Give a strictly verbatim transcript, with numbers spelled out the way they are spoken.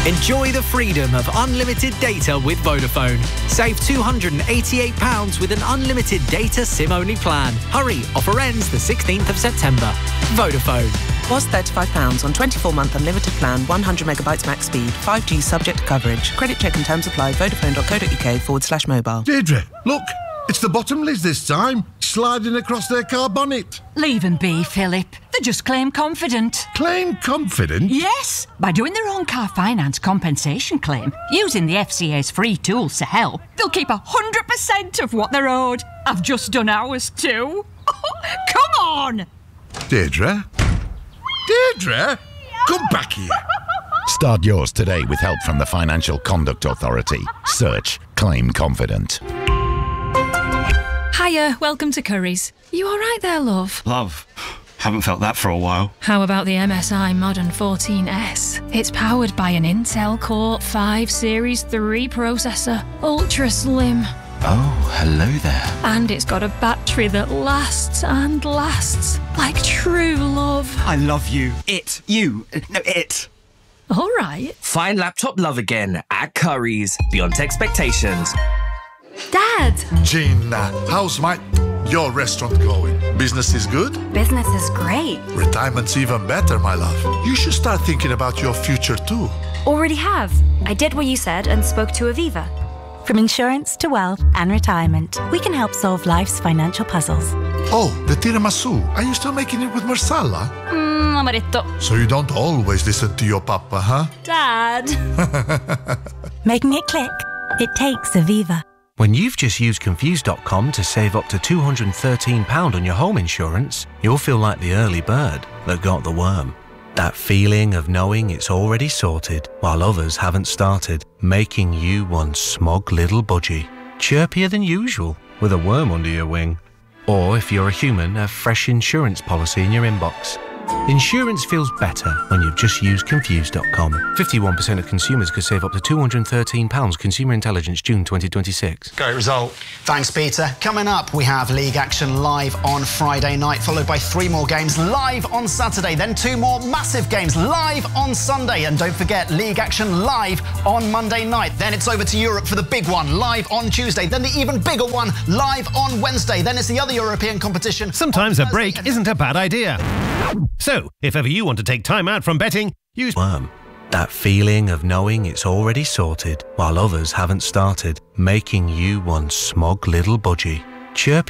Enjoy the freedom of unlimited data with Vodafone. Save two hundred eighty-eight pounds with an unlimited data SIM-only plan. Hurry, offer ends the sixteenth of September. Vodafone. Was thirty-five pounds on twenty-four month unlimited plan, one hundred megabytes max speed, five G subject to coverage. Credit check and terms apply. Vodafone.co.uk forward slash mobile. Deirdre, look, it's the Bottomleys this time, sliding across their car bonnet. Leave them be, Philip. They just claim confident. Claim confident? Yes, by doing their own car finance compensation claim, using the F C A's free tools to help, they'll keep one hundred percent of what they're owed. I've just done ours too. Come on! Deirdre? Deirdre? Come back here. Start yours today with help from the Financial Conduct Authority. Search Claim Confident. Hiya, welcome to Currys. You all right there, love? Love? Haven't felt that for a while. How about the M S I Modern fourteen S? It's powered by an Intel Core five Series three processor, ultra slim. Oh, hello there. And it's got a battery that lasts and lasts like true love. I love you. It. You. No, it. All right. Find laptop love again at Currys. Beyond expectations. Dad! Gina, how's my... your restaurant going? Business is good? Business is great. Retirement's even better, my love. You should start thinking about your future too. Already have. I did what you said and spoke to Aviva. From insurance to wealth and retirement, we can help solve life's financial puzzles. Oh, the tiramisu. Are you still making it with marsala? Mmm, amaretto. So you don't always listen to your papa, huh? Dad! Making it click. It takes Aviva. When you've just used Confused dot com to save up to two hundred thirteen pounds on your home insurance, you'll feel like the early bird that got the worm. That feeling of knowing it's already sorted while others haven't started, making you one smug little budgie, chirpier than usual with a worm under your wing. Or if you're a human, a fresh insurance policy in your inbox. Insurance feels better when you've just used Confused dot com. fifty-one percent of consumers could save up to two hundred thirteen pounds. Consumer Intelligence, June twenty twenty-six. Great result. Thanks, Peter. Coming up, we have League Action live on Friday night, followed by three more games live on Saturday, then two more massive games live on Sunday. And don't forget, League Action live on Monday night. Then it's over to Europe for the big one, live on Tuesday. Then the even bigger one, live on Wednesday. Then it's the other European competition. Sometimes a break isn't a bad idea. So, if ever you want to take time out from betting, use worm. That feeling of knowing it's already sorted while others haven't started, making you one smug little budgie, chirpy